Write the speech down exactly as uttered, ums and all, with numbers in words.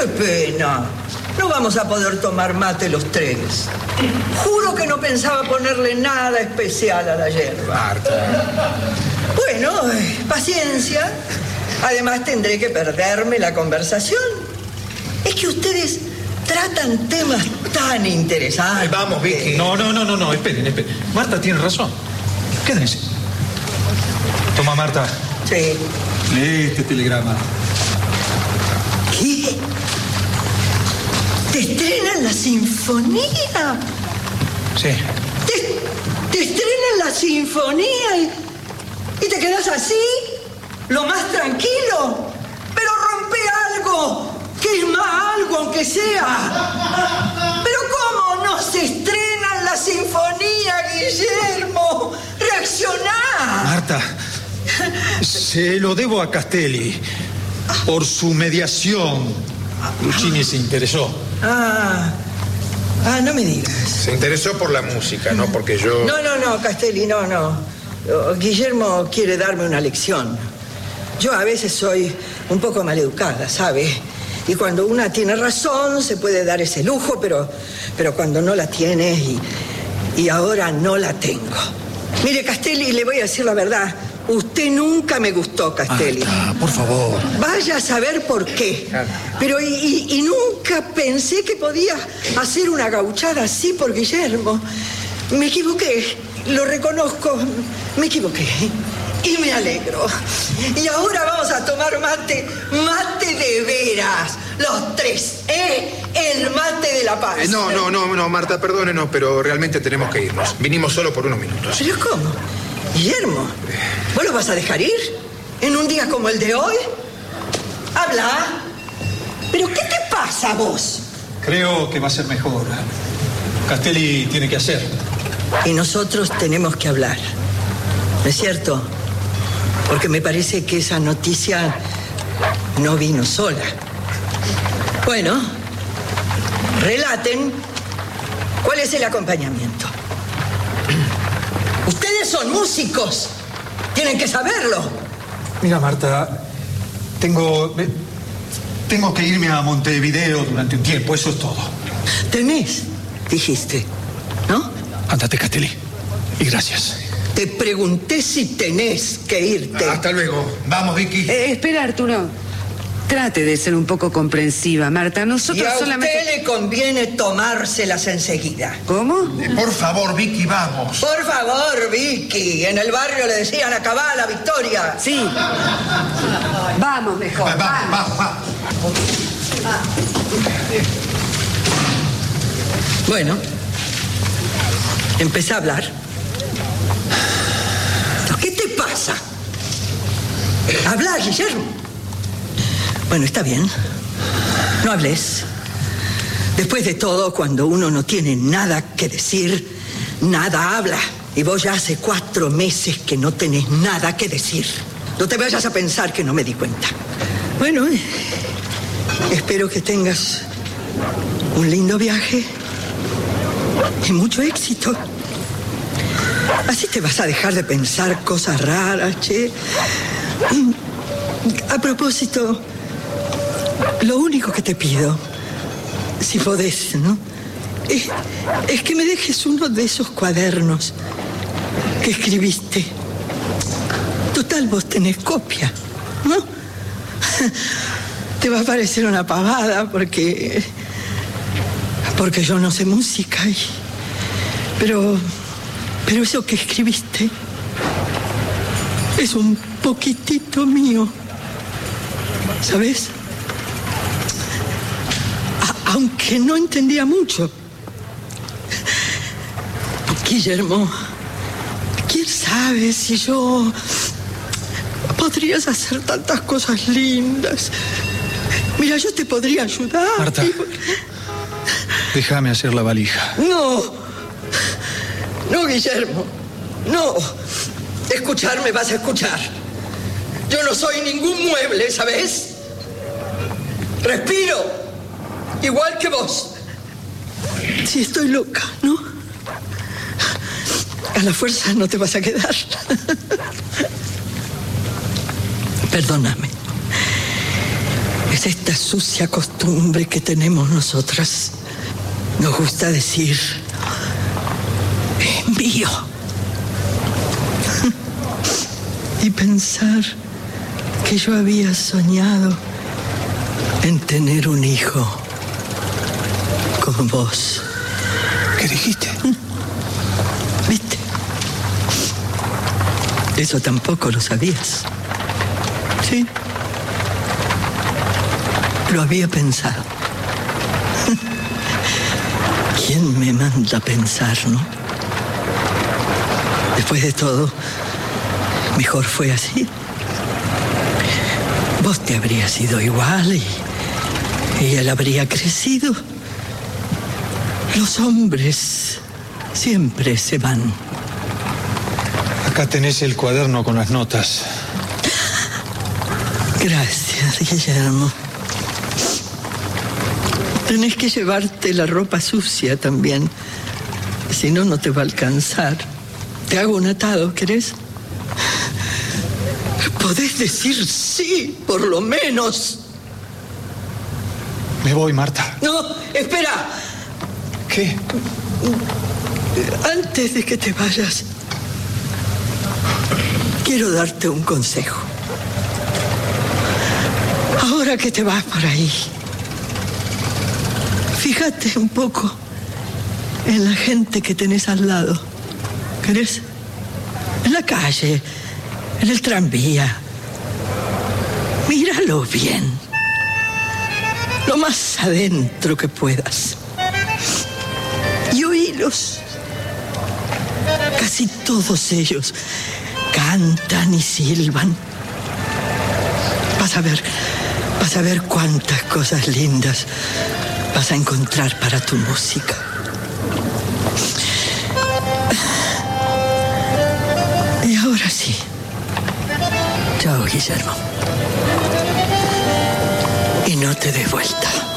¡Qué pena! No vamos a poder tomar mate los tres. Juro que no pensaba ponerle nada especial a la hierba. Marta. Bueno, eh, paciencia. Además tendré que perderme la conversación. Es que ustedes tratan temas tan interesantes. Ay, vamos, Vicky. No, no, no, no, no, esperen, esperen. Marta tiene razón. Quédense. Toma, Marta. Sí. Lee este telegrama. ¿Qué? ¿Te estrenan la sinfonía? Sí. ¿Te, te estrenan la sinfonía y, y te quedas así? ¿Lo más tranquilo? Pero rompe algo, que es más algo aunque sea. ¿Pero cómo no se estrenan la sinfonía, Guillermo? ¡Reaccioná! Marta, se lo debo a Castelli. Por su mediación, Luchini se interesó. Ah, ah, no me digas. Se interesó por la música, no porque yo... No, no, no, Castelli, no, no. Guillermo quiere darme una lección. Yo a veces soy un poco maleducada, ¿sabe? Y cuando una tiene razón se puede dar ese lujo, pero, pero cuando no la tiene y, y ahora no la tengo. Mire, Castelli, le voy a decir la verdad. Usted nunca me gustó, Castelli. Marta, por favor. Vaya a saber por qué. Pero y, y, y nunca pensé que podía hacer una gauchada así por Guillermo. Me equivoqué, lo reconozco, me equivoqué. Y me alegro. Y ahora vamos a tomar mate, mate de veras, los tres, ¿eh? El mate de la paz. Eh, no, no, no, no, Marta, perdónenos, pero realmente tenemos que irnos. Vinimos solo por unos minutos. ¿Pero cómo? Guillermo, ¿vos lo vas a dejar ir? ¿En un día como el de hoy? Habla. ¿Pero qué te pasa a vos? Creo que va a ser mejor. Castelli tiene que hacer. Y nosotros tenemos que hablar. ¿No es cierto? Porque me parece que esa noticia no vino sola. Bueno, relaten cuál es el acompañamiento. Ustedes son músicos. Tienen que saberlo. Mira, Marta, tengo... Tengo que irme a Montevideo durante un tiempo, eso es todo. Tenés, dijiste, ¿no? Andate, Castelli. Y gracias. Te pregunté si tenés que irte. Hasta luego. Vamos, Vicky. Eh, espera, Arturo. Trate de ser un poco comprensiva, Marta. Nosotros y a solamente... usted le conviene tomárselas enseguida. ¿Cómo? Eh, por favor, Vicky, vamos. Por favor, Vicky. En el barrio le decían acabá la victoria. Sí. Vamos mejor. Va, va, vamos. va, va. Bueno, empecé a hablar. ¿Qué te pasa? Habla, Guillermo. Bueno, está bien. No hables. Después de todo, cuando uno no tiene nada que decir, nada habla. Y vos ya hace cuatro meses que no tenés nada que decir. No te vayas a pensar que no me di cuenta. Bueno, eh, espero que tengas un lindo viaje y mucho éxito. Así te vas a dejar de pensar cosas raras, che. A propósito, lo único que te pido, si podés, ¿no? Es, es que me dejes uno de esos cuadernos que escribiste. Total, vos tenés copia, ¿no? Te va a parecer una pavada porque... porque yo no sé música y... Pero... pero eso que escribiste es un poquitito mío, ¿sabes? A- aunque no entendía mucho. Guillermo, ¿quién sabe si yo... podrías hacer tantas cosas lindas? Mira, yo te podría ayudar. Marta, y... déjame hacer la valija. No, no, Guillermo, no. Escucharme vas a escuchar. Yo no soy ningún mueble, ¿sabes? Respiro, igual que vos. Si estoy loca, ¿no? A la fuerza no te vas a quedar. Perdóname. Es esta sucia costumbre que tenemos nosotras. Nos gusta decir, es mío. Y pensar que yo había soñado en tener un hijo con vos. ¿Qué dijiste? ¿Viste? Eso tampoco lo sabías. ¿Sí? Lo había pensado. ¿Quién me manda a pensar, no? Después de todo, mejor fue así. Vos te habrías ido igual y, y él habría crecido. Los hombres siempre se van. Acá tenés el cuaderno con las notas. Gracias, Guillermo. Tenés que llevarte la ropa sucia también. Si no, no te va a alcanzar. Te hago un atado, ¿querés? Podés decir sí, por lo menos. Me voy, Marta. No, espera. ¿Qué? Antes de que te vayas, quiero darte un consejo. Ahora que te vas por ahí, fíjate un poco en la gente que tenés al lado. ¿Querés? En la calle, en el tranvía. Míralo bien. Lo más adentro que puedas. Y oílos. Casi todos ellos cantan y silban. Vas a ver, vas a ver cuántas cosas lindas vas a encontrar para tu música. Y ahora sí. Chao, Guillermo. Y no te des vuelta.